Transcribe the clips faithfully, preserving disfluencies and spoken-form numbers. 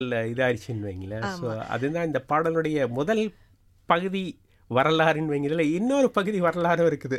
இதாயிருச்சுன்னு வைங்களேன். ஸோ அதுதான் இந்த பாடலுடைய முதல் பகுதி வரலாறுன்னு வைங்கள. இன்னொரு பகுதி வரலாறும் இருக்குது.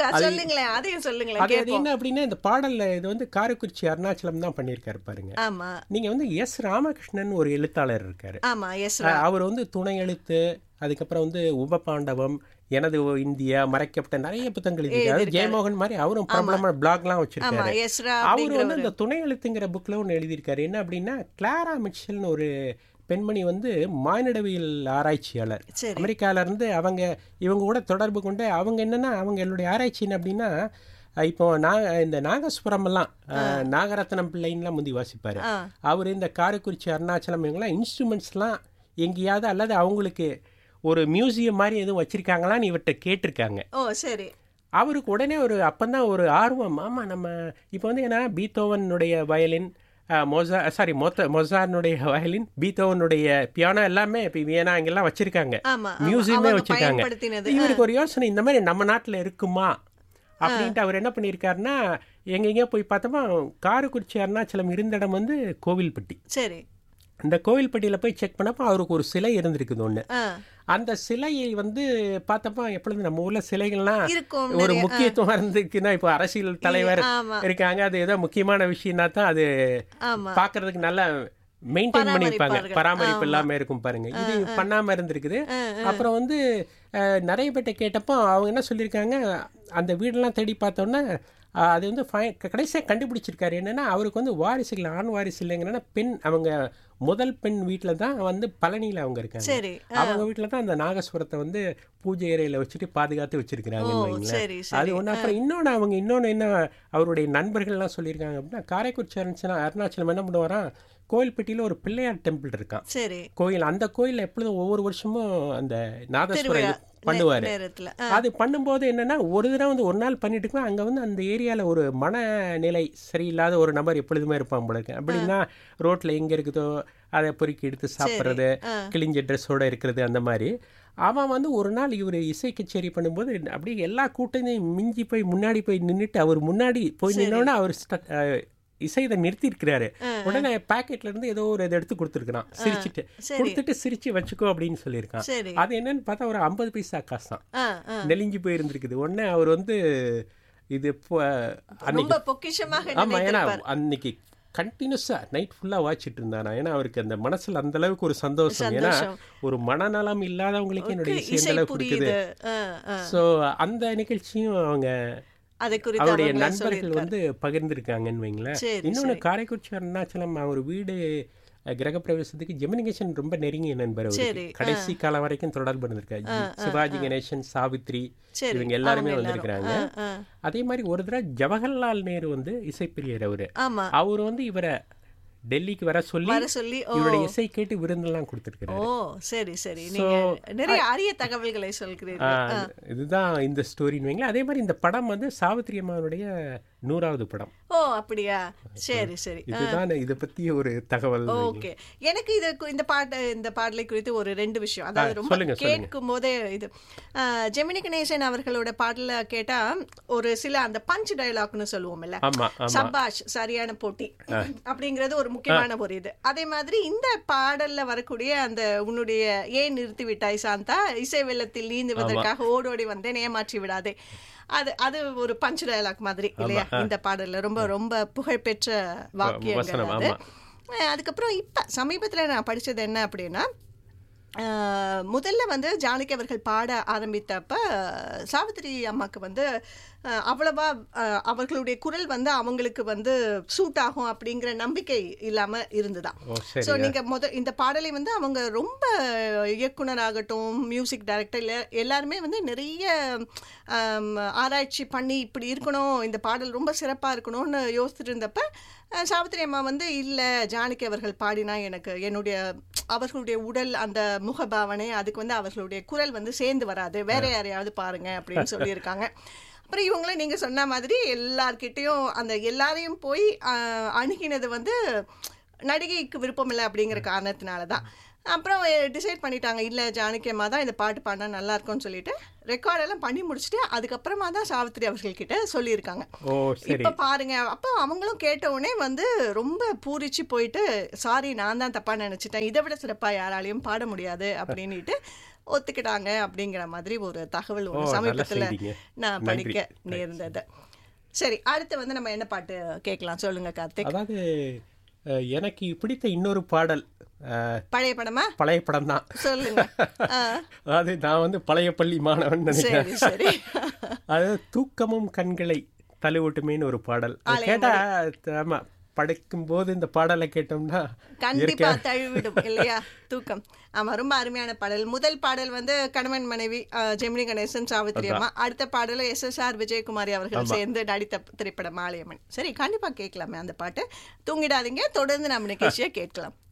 அது என்ன அப்படின்னா, இந்த பாடல்ல இது வந்து காரைக்குறிச்சி அருணாச்சலம் தான் பண்ணியிருக்காரு பாருங்க. நீங்க வந்து எஸ் ராமகிருஷ்ணன் ஒரு எழுத்தாளர் இருக்காரு. அவர் வந்து துணை எழுத்து, அதுக்கப்புறம் வந்து உபபாண்டவம், எனது இந்தியா, மறைக்கப்பட்ட நிறைய புத்தகங்கள் எழுதியிருக்காரு. ஜெயமோகன் மாதிரி அவரும் பிரபலமான பிளாக்லாம் வச்சிருக்காரு. அவரு வந்து இந்த துணை எழுத்துங்கிற புக்ல ஒன்று எழுதியிருக்காரு. என்ன அப்படின்னா, கிளாரா மிட்சல்னு ஒரு பெண்மணி வந்து மானிடவியல் ஆராய்ச்சியாளர், அமெரிக்கால இருந்து. அவங்க இவங்க கூட தொடர்பு கொண்டு அவங்க என்னன்னா, அவங்களுடைய ஆராய்ச்சி என்ன அப்படின்னா, இப்போ நான் இந்த நாகஸ்வரம் எல்லாம் நாகரத்னம் பிள்ளைன்னுலாம் முந்தி வாசிப்பாரு. அவர் இந்த காரைக்குறிச்சி அருணாச்சலம் இவங்கெல்லாம் இன்ஸ்ட்ருமெண்ட்ஸ்லாம் எங்கேயாவது அல்லது அவங்களுக்கு ஒரு மியூசியம் மாதிரி எதுவும் வச்சிருக்காங்களான்னு இவர்கிட்ட கேட்டிருக்காங்க. ஓ சரி. அவருக்கு உடனே ஒரு அப்பந்தான் ஒரு ஆர்வம், ஆமாம் நம்ம இப்போ வந்து ஏன்னா பீத்தோவனுடைய வயலின், மொசா சாரி மொத்த மொசானுடைய வயலின், பீத்தோவனுடைய பியானோ எல்லாமே இப்போ வியனா இங்கெல்லாம் வச்சிருக்காங்க, மியூசியமே வச்சிருக்காங்க. இவருக்கு ஒரு யோசனை, இந்த மாதிரி நம்ம நாட்டில் இருக்குமா அப்படின்ட்டு அவர் என்ன பண்ணியிருக்காருன்னா, எங்கெங்கே போய் பார்த்தோமா, காரைக்குறிச்சி அருணாச்சலம் இருந்த இடம் வந்து கோவில்பட்டி. சரி. இந்த கோவில்பட்டியில் போய் செக் பண்ணப்போ அவருக்கு ஒரு சிலை இருந்திருக்குது ஒன்று. அந்த சிலையை வந்து பார்த்தப்போ, எப்பொழுது நம்ம ஊர்ல சிலைகள்லாம் ஒரு முக்கியத்துவம் இருந்துக்குன்னா, இப்போ அரசியல் தலைவர் இருக்காங்க, அது ஏதோ முக்கியமான விஷயம்னா தான் அது பார்க்கறதுக்கு நல்லா மெயின்டைன் பண்ணியிருப்பாங்க, பராமரிப்பு இல்லாமல் இருக்கும் பாருங்க. இது பண்ணாமல் இருந்திருக்குது. அப்புறம் வந்து நிறைய பேர்ட்ட கேட்டப்போ அவங்க என்ன சொல்லியிருக்காங்க, அந்த வீடெல்லாம் தேடி பார்த்தோன்னா அது வந்து கடைசியாக கண்டுபிடிச்சிருக்காரு. என்னன்னா, அவருக்கு வந்து வாரிசுகள், ஆண் வாரிசு இல்லைங்கன்னா, பெண் அவங்க முதல் பெண் வீட்டில் தான் வந்து பழனியில் அவங்க இருக்காங்க. அவங்க வீட்டில் தான் அந்த நாகஸ்வரத்தை வந்து பூஜை அறையில் வச்சுட்டு பாதுகாத்து வச்சிருக்கிறாங்க. அது ஒன்று. அப்புறம் இன்னொன்று அவங்க இன்னொன்று என்ன அவருடைய நண்பர்கள்லாம் சொல்லியிருக்காங்க அப்படின்னா, காரைக்குறிச்சி அருணாச்சலம் அருணாச்சலம் என்ன பண்ணுவாராம், கோயில்பட்டியில் ஒரு பிள்ளையார் டெம்பிள் இருக்கான் கோயில். அந்த கோயிலில் எப்பொழுதும் ஒவ்வொரு வருஷமும் அந்த நாதஸ்வரம் பண்ணுவாரு. அது பண்ணும்போது என்னன்னா, ஒரு தடவை வந்து ஒரு நாள் பண்ணிட்டு இருக்கோம், அங்க வந்து அந்த ஏரியால ஒரு மனநிலை சரியில்லாத ஒரு நபர் எப்பொழுதுமே இருப்பான் போல இருக்கு. அப்படின்னா ரோட்ல எங்க இருக்குதோ அதை பொறுக்கி எடுத்து சாப்பிட்றது, கிழிஞ்ச ட்ரெஸ்ஸோட இருக்கிறது, அந்த மாதிரி. அவன் வந்து ஒரு நாள் இவர் இசை கச்சேரி பண்ணும்போது அப்படியே எல்லா கூட்டத்தையும் மிஞ்சி போய் முன்னாடி போய் நின்றுட்டு, அவர் முன்னாடி போய் நின்னோன்னா அவர் இசை இதை நிறுத்தி இருக்கிறாரு. உடனே பாக்கெட்ல இருந்து ஏதோ ஒரு இதை எடுத்து கொடுத்துருக்கான், சிரிச்சுட்டு கொடுத்துட்டு சிரிச்சு வச்சுக்கோ அப்படின்னு சொல்லியிருக்கான். அது என்னன்னு பார்த்தா ஒரு ஐம்பது பைசா காசு தான், நெலிஞ்சு போயிருந்துருக்குது. உடனே அவர் வந்து இது ஆமா, ஏன்னா அன்னைக்கு கண்டினியூஸா நைட் ஃபுல்லா வாட்சிட்டு இருந்தானா. ஏன்னா அவருக்கு அந்த மனசுல அந்த அளவுக்கு ஒரு சந்தோஷம். ஏன்னா ஒரு மனநலம் இல்லாதவங்களுக்கு என்னுடைய இசை அந்த அளவுக்கு இருக்குது. ஸோ அந்த நிகழ்ச்சியும் அவங்க அவருடைய நண்பர்கள் வந்து பகிர்ந்திருக்காங்கன்னு வைங்களேன். இன்னொன்னு, காரைக்குறிச்சி அருணாச்சலம் அவர் வீடு கிரகப்பிரவேசத்துக்கு ஜெமினி கணேசன் ரொம்ப நெருங்கிய நண்பர். கடைசி காலம் வரைக்கும் தொடர்பு இருந்திருக்காரு. சிவாஜி கணேசன், சாவித்ரி, இவங்க எல்லாருமே வந்திருக்கிறாங்க. அதே மாதிரி ஒரு தடவை ஜவஹர்லால் நேரு வந்து இசைப்பிரியர், அவரு அவர் வந்து இவரை டெல்லிக்கு வர சொல்லி சொல்லி இவருடைய இசை கேட்டு விருந்தெல்லாம் கொடுத்துருக்காரு. ஓ சரி சரி. நீங்க நிறைய அரிய தகவல்களை சொல்கிறீர்கள். இதுதான் இந்த ஸ்டோரின்னு வைங்களா. அதே மாதிரி இந்த படம் வந்து சாவித்ரி அம்மாவுடைய நூறாவது படம். ஓ அப்படியா, சரி சரி. இதுதான் இதை பத்தி ஒரு தகவல். ஓகே. எனக்கு இது இந்த பாட்டு இந்த பாடலை குறித்து ஒரு ரெண்டு விஷயம், அதாவது ரொம்ப கேட்கும் போதே இது ஜெமினி கணேசன் அவர்களோட பாடல கேட்டா ஒரு சில அந்த பஞ்ச் டயலாக்னு சொல்லுவோம்ல, சபாஷ் சரியான போட்டி அப்படிங்கிறது ஒரு முக்கியமான ஒரு இது. அதே மாதிரி இந்த பாடல்ல வரக்கூடிய அந்த உன்னுடைய ஏன் நிறுத்தி விட்டாய் சாந்தா, இசை வெள்ளத்தில் நீந்துவதற்காக ஓடோடி வந்தேன் ஏமாற்றி விடாதே, அது அது ஒரு பஞ்ச் டயலாக் மாதிரி இல்லையா இந்த பாடல்ல. ரொம்ப ரொம்ப புகழ்பெற்ற வாக்கியங்கள் அது. அதுக்கப்புறம் இப்ப சமீபத்துல நான் படிச்சது என்ன அப்படின்னா, முதல்ல வந்து ஜானகி அவர்கள் பாட ஆரம்பித்தப்ப சாவித்திரி அம்மாவுக்கு வந்து அவ்வளவா அவர்களுடைய குரல் வந்து அவங்களுக்கு வந்து சூட் ஆகும் அப்படிங்கிற நம்பிக்கை இல்லாம இருந்துதான். ஸோ நீங்க முத இந்த பாடலை வந்து அவங்க ரொம்ப இயக்குனராகட்டும், மியூசிக் டைரக்டர் எல்லாருமே வந்து நிறைய ஆராய்ச்சி பண்ணி இப்படி இருக்கணும், இந்த பாடல் ரொம்ப சிறப்பா இருக்கணும்னு யோசிச்சுட்டு இருந்தப்ப சாவித்திரி அம்மா வந்து இல்லை, ஜானகி அவர்கள் பாடினா எனக்கு என்னுடைய அவர்களுடைய உடல் அந்த முகபாவனை அதுக்கு வந்து அவர்களுடைய குரல் வந்து சேர்ந்து வராது, வேற யாரையாவது பாருங்க அப்படின்னு சொல்லியிருக்காங்க. அப்புறம் இவங்களும் நீங்க சொன்ன மாதிரி எல்லார்கிட்டையும் அந்த எல்லாரையும் போய் அணுகினது வந்து நடிகைக்கு விருப்பம் இல்லை அப்படிங்கிற காரணத்தினால தான். அப்புறம் டிசைட் பண்ணிட்டாங்க, இல்லை ஜானகி அம்மா தான் இந்த பாட்டு பாடினா நல்லா இருக்கும்னு சொல்லிட்டு ரெக்கார்டெல்லாம் பண்ணி முடிச்சுட்டு அதுக்கப்புறமா தான் சாவித்திரி அவர்கள்கிட்ட சொல்லியிருக்காங்க. இப்போ பாருங்க, அப்போ அவங்களும் கேட்ட உடனே வந்து ரொம்ப பூரிச்சு போயிட்டு, சாரி நான் தான் தப்பா நினைச்சிட்டேன், இதை விட சிறப்பாக யாராலையும் பாட முடியாது அப்படின்ட்டு ஒத்துக்கிட்டாங்க அப்படிங்கிற மாதிரி ஒரு தகவல் ஒன்று சமீபத்தில் நான் படிக்க நேர்ந்தது. சரி, அடுத்து வந்து நம்ம என்ன பாட்டு கேட்கலாம் சொல்லுங்க கார்த்திக். அதாவது எனக்கு பிடித்த இன்னொரு பாடல் பழைய படமா? பழைய படம் தான், சொல்லுங்க. அதாவது நான் வந்து பழைய பள்ளி மாணவன் நினைக்கிறேன். அது தூக்கமும் கண்களை தழுவட்டுமேன்னு ஒரு பாடல் கேட்டா, ஆமா படுக்கும் போது இந்த பாடலை கேட்டோம்னா கண்டிப்பா தழுவிடும் இல்லையா தூக்கம். ஆமா, ரொம்ப அருமையான பாடல். முதல் பாடல் வந்து கணவன் மனைவி ஜெமினி கணேசன் சாவித்திரி அம்மா, அடுத்த பாடல எஸ் எஸ் ஆர் விஜயகுமாரி அவர்கள் சேர்ந்து நடித்த திரைப்படம் மாலையம்மன். சரி, கண்டிப்பா கேட்கலாமே அந்த பாட்டு. தூங்கிடாதீங்க, தொடர்ந்து நம்ம நிகழ்ச்சியை கேட்கலாம்.